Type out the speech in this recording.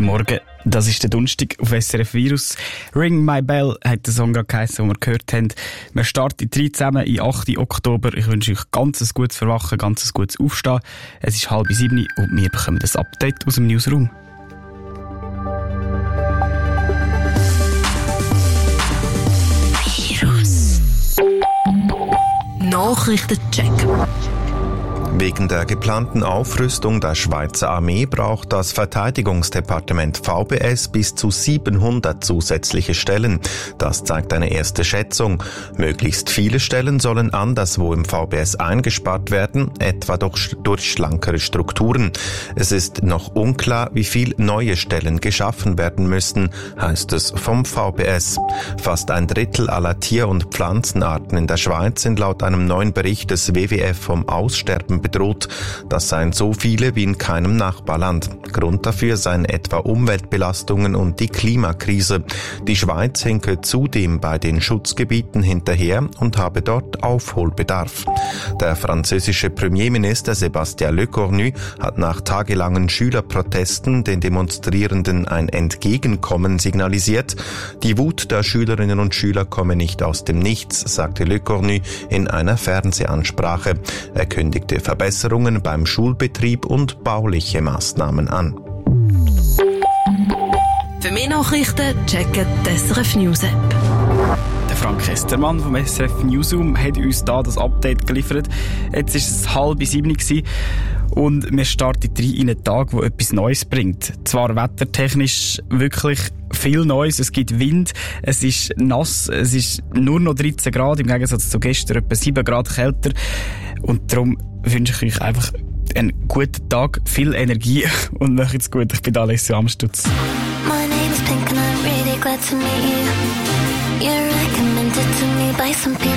Guten Morgen, das ist der Donnerstag auf SRF Virus. Ring My Bell hat der Song gerade geheissen, den wir gehört haben. Wir starten 3 zusammen in 8. Oktober. Ich wünsche euch ganz ein gutes Verwachen, ganz ein gutes Aufstehen. Es ist 6:30 und wir bekommen das Update aus dem Newsroom. Virus Nachrichtencheck. Wegen der geplanten Aufrüstung der Schweizer Armee braucht das Verteidigungsdepartement VBS bis zu 700 zusätzliche Stellen. Das zeigt eine erste Schätzung. Möglichst viele Stellen sollen anderswo im VBS eingespart werden, etwa durch schlankere Strukturen. Es ist noch unklar, wie viele neue Stellen geschaffen werden müssen, heißt es vom VBS. Fast ein Drittel aller Tier- und Pflanzenarten in der Schweiz sind laut einem neuen Bericht des WWF vom Aussterben bedroht. Das seien so viele wie in keinem Nachbarland. Grund dafür seien etwa Umweltbelastungen und die Klimakrise. Die Schweiz hinke zudem bei den Schutzgebieten hinterher und habe dort Aufholbedarf. Der französische Premierminister Sébastien Lecornu hat nach tagelangen Schülerprotesten den Demonstrierenden ein Entgegenkommen signalisiert. Die Wut der Schülerinnen und Schüler komme nicht aus dem Nichts, sagte Lecornu in einer Fernsehansprache. Er kündigte Verbesserungen beim Schulbetrieb und bauliche Maßnahmen an. Für mehr Nachrichten checken die SRF News App. Der Frank Estermann vom SRF Newsroom hat uns da das Update geliefert. Jetzt war es 6:30 und wir starten rein in einen Tag, der etwas Neues bringt. Zwar wettertechnisch wirklich viel Neues, es gibt Wind, es ist nass, es ist nur noch 13 Grad, im Gegensatz zu gestern etwa 7 Grad kälter. Und darum wünsche ich euch einfach einen guten Tag, viel Energie und macht's gut. Ich bin Alessio Amstutz. My name is Pink and I'm really glad to meet you. You're recommended to me by some people.